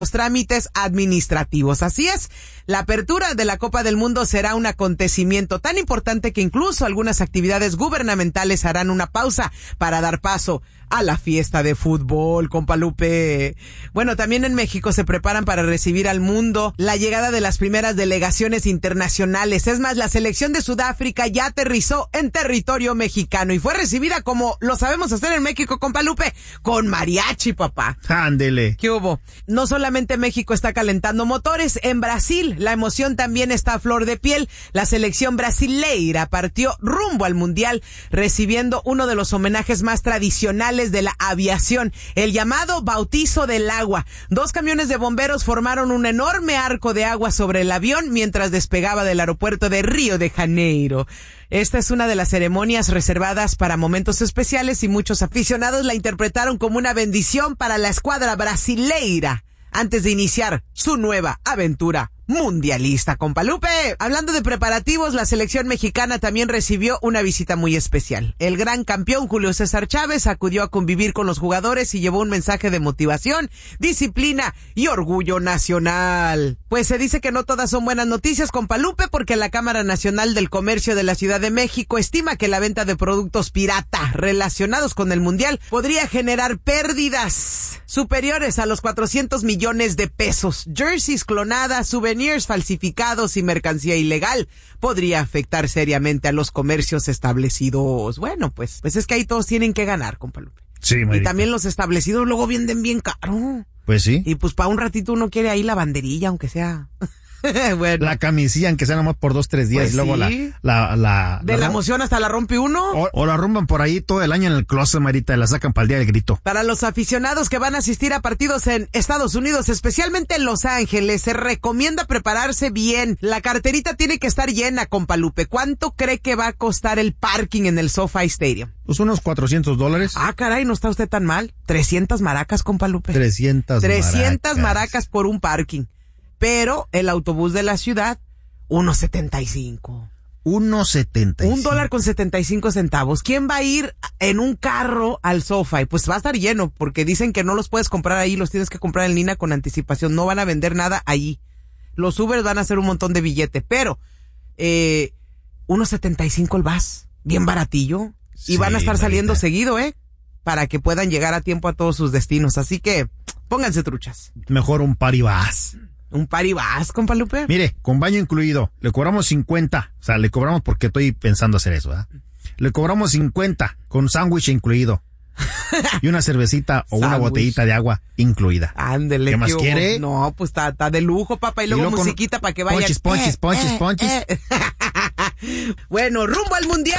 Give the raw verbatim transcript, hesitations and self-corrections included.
los trámites administrativos. Así es, la apertura de la Copa del Mundo será un acontecimiento tan importante que incluso algunas actividades gubernamentales harán una pausa para dar paso a la fiesta de fútbol, compa Lupe. Bueno, también en México se preparan para recibir al mundo la llegada de las primeras delegaciones internacionales. Es más, la selección de Sudáfrica ya aterrizó en territorio mexicano y fue recibida como lo sabemos hacer en México, compa Lupe, con mariachi, papá. Ándele. ¿Qué hubo? No solamente México está calentando motores, en Brasil la emoción también está a flor de piel. La selección brasileira partió rumbo al Mundial, recibiendo uno de los homenajes más tradicionales de la aviación, el llamado bautizo del agua. Dos camiones de bomberos formaron un enorme arco de agua sobre el avión mientras despegaba del aeropuerto de Río de Janeiro. Esta es una de las ceremonias reservadas para momentos especiales y muchos aficionados la interpretaron como una bendición para la escuadra brasileira antes de iniciar su nueva aventura mundialista, compa Lupe. Hablando de preparativos, la selección mexicana también recibió una visita muy especial. El gran campeón Julio César Chávez acudió a convivir con los jugadores y llevó un mensaje de motivación, disciplina y orgullo nacional. Pues se dice que no todas son buenas noticias, compa Lupe, porque la Cámara Nacional del Comercio de la Ciudad de México estima que la venta de productos pirata relacionados con el Mundial podría generar pérdidas superiores a los cuatrocientos millones de pesos. Jerseys clonadas, souvenirs falsificados y mercancía ilegal podría afectar seriamente a los comercios establecidos. Bueno, pues, pues es que ahí todos tienen que ganar, compa Lupe. Sí, Marita. Y también los establecidos luego venden bien caro. Pues sí. Y pues para un ratito uno quiere ahí la banderilla, aunque sea... bueno. La camisilla, aunque sea nomás por dos, tres días, Pues y luego sí. la, la, la... De la, la emoción hasta la rompe uno. O, o la rumban por ahí todo el año en el closet, Marita, y la sacan para el día del grito. Para los aficionados que van a asistir a partidos en Estados Unidos, especialmente en Los Ángeles, se recomienda prepararse bien. La carterita tiene que estar llena, compa Lupe. ¿Cuánto cree que va a costar el parking en el SoFi Stadium? Pues unos cuatrocientos dólares. Ah, caray, no está usted tan mal. trescientas maracas, compa Lupe. trescientas trescientas maracas. maracas por un parking. Pero el autobús de la ciudad, uno setenta y cinco. uno setenta y cinco. Un dólar con setenta y cinco centavos. ¿Quién va a ir en un carro al SoFi? Pues va a estar lleno, porque dicen que no los puedes comprar ahí, los tienes que comprar en línea con anticipación. No van a vender nada allí. Los Ubers van a hacer un montón de billete, pero eh, uno setenta y cinco el bus, bien baratillo. Sí, y van a estar saliendo Marita. seguido, ¿eh? Para que puedan llegar a tiempo a todos sus destinos. Así que pónganse truchas. Mejor un paribás. Un paribás, compa Lupe. Mire, con baño incluido, le cobramos cincuenta, o sea, le cobramos porque estoy pensando hacer eso, ¿verdad? Le cobramos cincuenta, con sándwich incluido. Y una cervecita o una Sándwich. botellita de agua incluida. Ándele. ¿Qué más hubo? quiere? No, pues está, está de lujo, papá. Y luego, luego con musiquita para que vayan. ponchis, ponchis, ponchis, ponchis. Bueno, rumbo al Mundial.